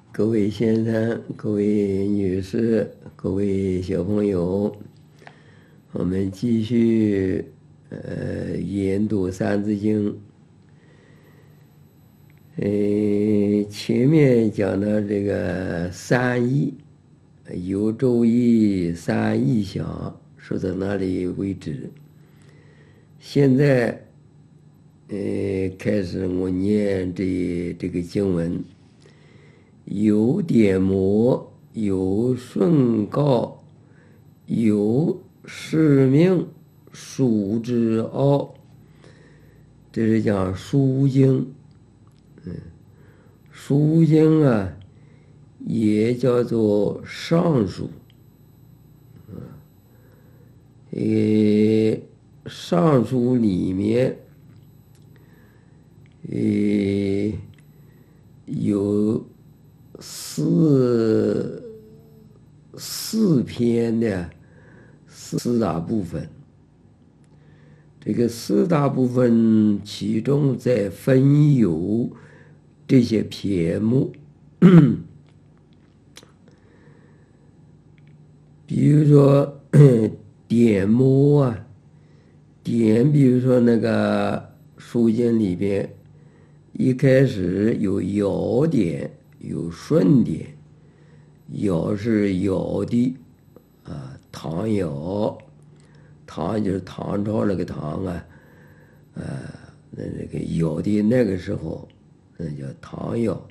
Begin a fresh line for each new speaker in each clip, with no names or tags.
各位先生、各位女士、各位小朋友，我们继续研读《三字经》。前面讲到这个三义，有周易三义响，说到那里为止。现在开始我念这个经文。有典谟，有舜告，有使命，书之奥。这是讲书经。书经啊，也叫做尚书。尚书里面有四篇的四大部分。这个四大部分其中再分有这些篇目，比如说典谟啊，比如说那个书经里边，一开始有尧典，有舜典。尧是尧帝啊，唐尧，唐就是唐朝那个唐啊，那个尧帝那个时候，那叫唐尧。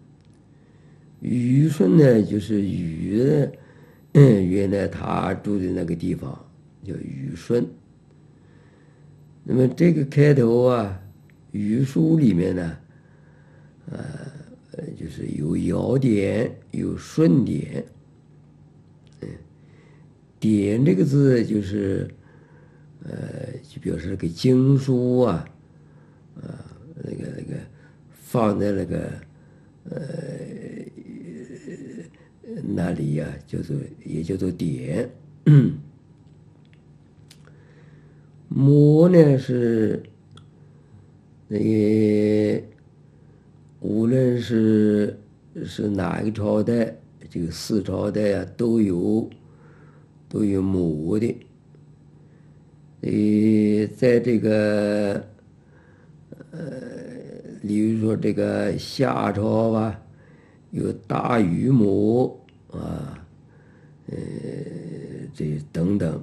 虞舜呢，就是虞的，原来他住的那个地方叫虞舜。那么这个开头啊，虞书里面呢，就是有尧典，有舜典。典这个字就是，就表示个经书啊，那个放在那个那里呀，也叫做典。谟呢是那个无论是哪一个朝代，这个四朝代啊都有谟的。在这个例如说这个夏朝吧，有大禹谟啊，这等等。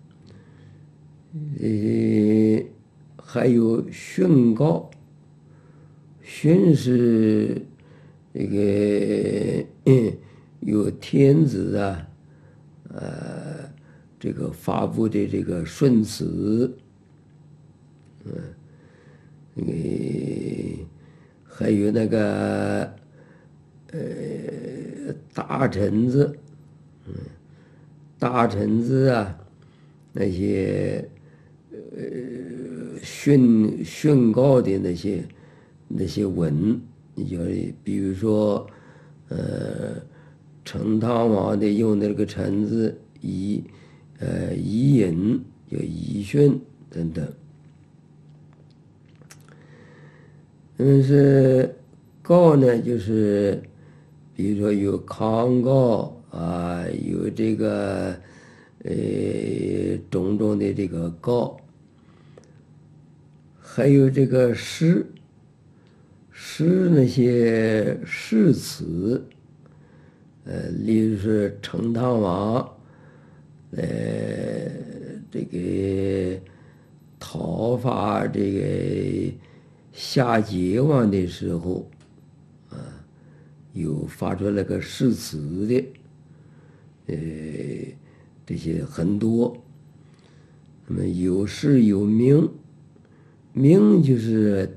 还有训告，训是这个有天子啊，这个发布的这个训词，还有那个大臣子，啊，那些训告的那些文，比如说成汤王的用的那个臣字仪引叫仪训等等。是告呢，就是比如说有康告啊，有这个种种的这个告，还有这个诗那些誓词，例如是成汤王这个讨伐这个夏桀王的时候有发出那个誓词的，这些很多。那么有誓有命，命就是